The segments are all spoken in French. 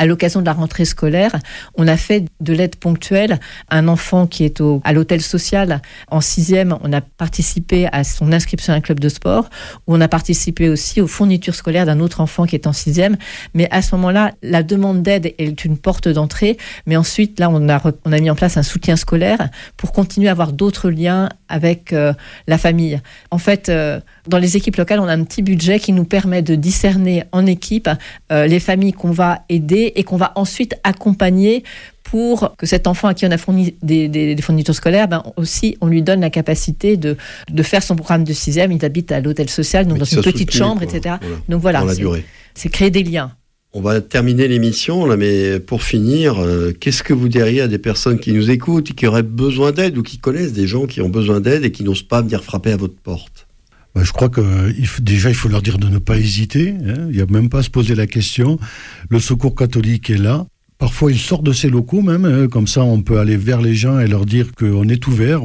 à l'occasion de la rentrée scolaire, on a fait de l'aide ponctuelle. Un enfant qui est à l'hôtel social en 6e, on a participé à son inscription à un club de sport, où on a participé aussi aux fournitures scolaires d'un autre enfant qui est en 6e. Mais à ce moment-là, la demande d'aide est une porte d'entrée. Mais ensuite, là, on a mis en place un soutien scolaire pour continuer à avoir d'autres liens avec la famille. En fait, dans les équipes locales, on a un petit budget qui nous permet de discerner en équipe les familles qu'on va aider et qu'on va ensuite accompagner pour que cet enfant à qui on a fourni des fournitures scolaires, aussi, on lui donne la capacité de faire son programme de 6e. Il habite à l'hôtel social, donc dans une petite chambre, etc. Voilà. Donc voilà, dans la durée. C'est créer des liens. On va terminer l'émission, là, mais pour finir, qu'est-ce que vous diriez à des personnes qui nous écoutent, qui auraient besoin d'aide ou qui connaissent des gens qui ont besoin d'aide et qui n'osent pas venir frapper à votre porte? Je crois qu'il faut leur dire de ne pas hésiter. Il n'y a même pas à se poser la question. Le Secours catholique est là. Parfois, il sort de ses locaux même, comme ça on peut aller vers les gens et leur dire qu'on est ouvert,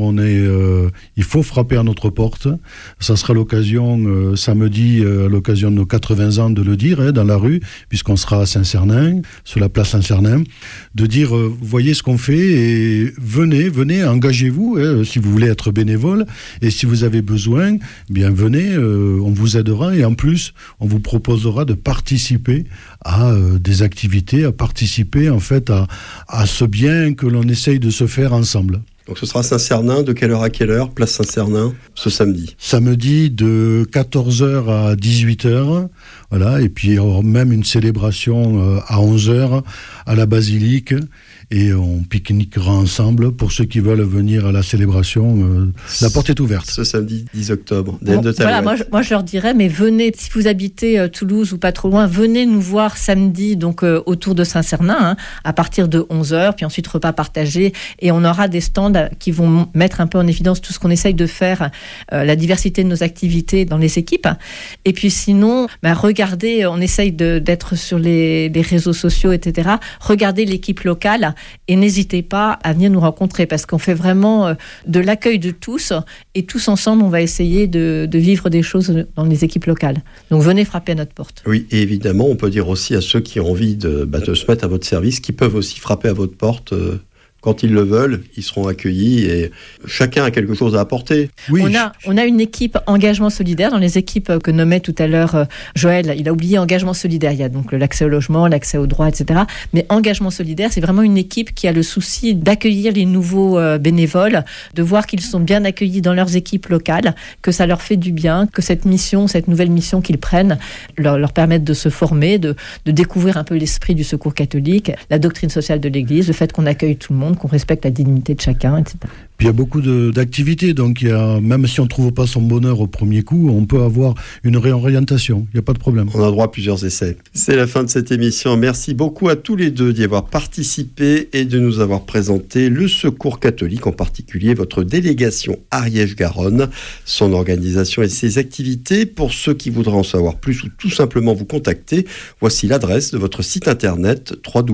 il faut frapper à notre porte. Ça sera l'occasion, samedi, à l'occasion de nos 80 ans, de le dire dans la rue, puisqu'on sera à Saint-Cernin, sur la place Saint-Cernin, de dire, voyez ce qu'on fait et venez, engagez-vous, si vous voulez être bénévole, et si vous avez besoin, bien venez, on vous aidera, et en plus, on vous proposera de participer à des activités, à participer en fait à ce bien que l'on essaye de se faire ensemble. Donc ce sera Saint-Cernin, de quelle heure à quelle heure, place Saint-Cernin, ce samedi? Samedi de 14h à 18h, voilà, et puis même une célébration à 11h à la basilique, et on pique-niquera ensemble. Pour ceux qui veulent venir à la célébration, la porte est ouverte. Ce samedi 10 octobre. Voilà, moi je leur dirais, mais venez, si vous habitez Toulouse ou pas trop loin, venez nous voir samedi, donc autour de Saint-Cernin, à partir de 11h, puis ensuite repas partagé, et on aura des stands qui vont mettre un peu en évidence tout ce qu'on essaye de faire, la diversité de nos activités dans les équipes. Et puis sinon, regardez, on essaye d'être sur les réseaux sociaux, etc. Regardez l'équipe locale et n'hésitez pas à venir nous rencontrer, parce qu'on fait vraiment de l'accueil de tous, et tous ensemble, on va essayer de vivre des choses dans les équipes locales. Donc venez frapper à notre porte. Oui, et évidemment, on peut dire aussi à ceux qui ont envie de se mettre à votre service, qui peuvent aussi frapper à votre porte. Quand ils le veulent, ils seront accueillis et chacun a quelque chose à apporter. Oui. On a une équipe engagement solidaire. Dans les équipes que nommait tout à l'heure Joël, il a oublié engagement solidaire. Il y a donc l'accès au logement, l'accès aux droits, etc. Mais engagement solidaire, c'est vraiment une équipe qui a le souci d'accueillir les nouveaux bénévoles, de voir qu'ils sont bien accueillis dans leurs équipes locales, que ça leur fait du bien, que cette nouvelle mission qu'ils prennent, leur permette de se former, de découvrir un peu l'esprit du Secours catholique, la doctrine sociale de l'Église, le fait qu'on accueille tout le monde, qu'on respecte la dignité de chacun, etc. Puis il y a beaucoup d'activités, donc même si on ne trouve pas son bonheur au premier coup, on peut avoir une réorientation, il n'y a pas de problème. On a droit à plusieurs essais. C'est la fin de cette émission. Merci beaucoup à tous les deux d'y avoir participé et de nous avoir présenté le Secours catholique, en particulier votre délégation Ariège-Garonne, son organisation et ses activités. Pour ceux qui voudraient en savoir plus ou tout simplement vous contacter, voici l'adresse de votre site internet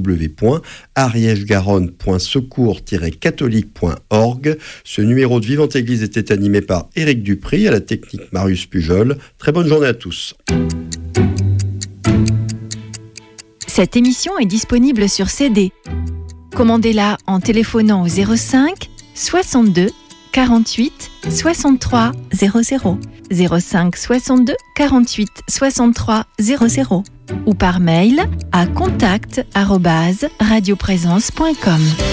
www.ariègegaronne.secours-catholique.org. Ce numéro de Vivante Église était animé par Éric Dupry, à la technique Marius Pujol. Très bonne journée à tous. Cette émission est disponible sur CD. Commandez-la en téléphonant au 05 62 48 63 00, 05 62 48 63 00 ou par mail à contact@radioprésence.com.